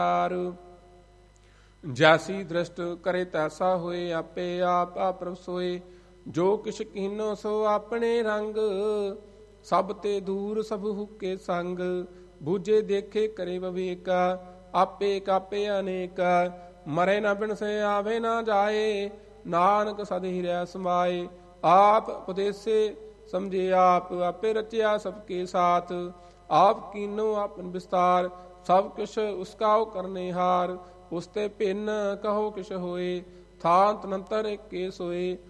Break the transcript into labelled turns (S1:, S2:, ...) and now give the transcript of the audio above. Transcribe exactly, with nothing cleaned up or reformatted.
S1: ਜੈਸੀ ਦ੍ਰਿਸ਼ਟ ਕਰੇ ਤੈਸਾ ਹੋਏ, ਆਪੇ ਆਪ ਆਪਰਵ ਸੋਏ। ਜੋ ਕਿਛ ਕੀਨੋ ਸੋ ਆਪਣੇ ਰੰਗ, ਸਭ ਤੇ ਦੂਰ ਸਭ ਹੁਕੇ ਸੰਗ। ਬੂਝੇ ਦੇਖੇ ਕਰੇ ਵਿਵੇਕਾ, ਆਪੇ ਕਾਪੇ ਅਨੇਕਾ। ਮਰੇ ਨਾ ਬਿਨਸੇ ਆਵੇ ਨਾ ਜਾਏ, ਨਾਨਕ ਸਦ ਹਿਰੈ ਸਮਾਏ। ਆਪ ਉਪਦੇਸੇ ਸਮਝੇ ਆਪ, ਆਪੇ ਰਚਿਆ ਸਭ ਕੇ ਸਾਥ। ਆਪ ਕੀਨੋ ਆਪਨ ਵਿਸਤਾਰ, ਸਭ ਕੁਛ ਉਸਕਾਓ ਕਰਨੇ ਹਾਰ। ਉਸਤੇ ਭਿੰਨ ਕਹੋ ਕਿਛ ਹੋਏ, ਥਾਂ ਤਨੰਤਰ ਏਕੇ ਸੋਏ।